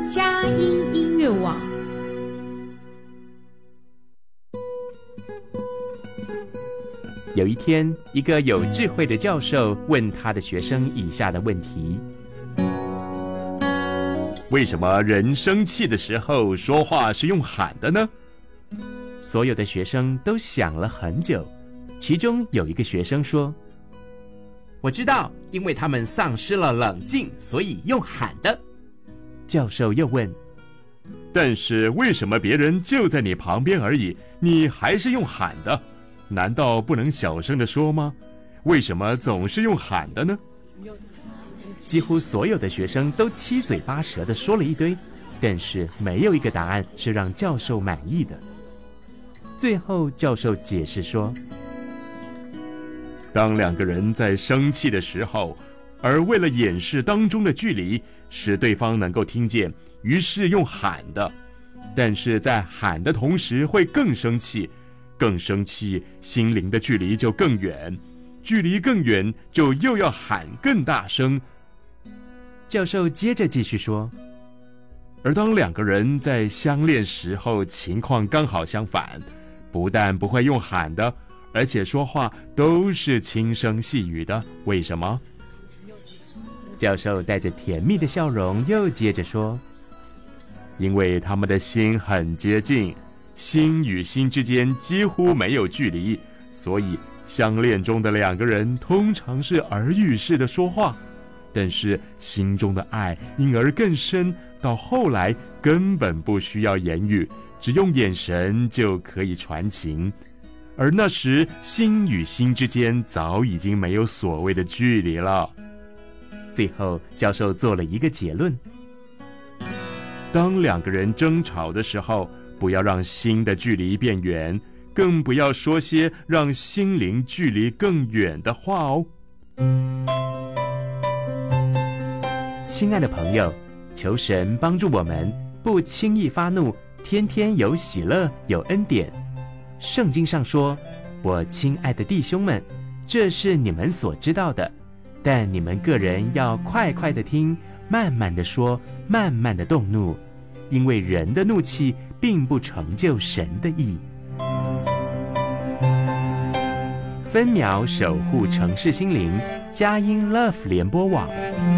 佳音音乐网。 有一天，一个有智慧的教授问他的学生以下的问题： 为什么人生气的时候说话是用喊的呢？ 所有的学生都想了很久，其中有一个学生说：我知道，因为他们丧失了冷静，所以用喊的。教授又问： 但是为什么别人就在你旁边而已，你还是用喊的？难道不能小声地说吗？为什么总是用喊的呢？ 几乎所有的学生都七嘴八舌地说了一堆，但是没有一个答案是让教授满意的。最后教授解释说， 当两个人在生气的时候，而为了掩饰当中的距离，使对方能够听见，于是用喊的，但是在喊的同时会更生气，更生气，心灵的距离就更远，距离更远，就又要喊更大声。 教授接着继续说， 而当两个人在相恋时候，情况刚好相反，不但不会用喊的，而且说话都是轻声细语的。为什么？ 教授带着甜蜜的笑容又接着说， 因为他们的心很接近，心与心之间几乎没有距离，所以相恋中的两个人通常是耳语式的说话，但是心中的爱因而更深，到后来根本不需要言语，只用眼神就可以传情。而那时心与心之间早已经没有所谓的距离了。 最后教授做了一个结论， 当两个人争吵的时候，不要让心的距离变远，更不要说些让心灵距离更远的话哦。 亲爱的朋友，求神帮助我们不轻易发怒，天天有喜乐，有恩典。圣经上说，我亲爱的弟兄们，这是你们所知道的，但你们个人要快快的听，慢慢的说，慢慢的动怒，因为人的怒气并不成就神的义。分秒守护城市心灵，佳音 Love 联播网。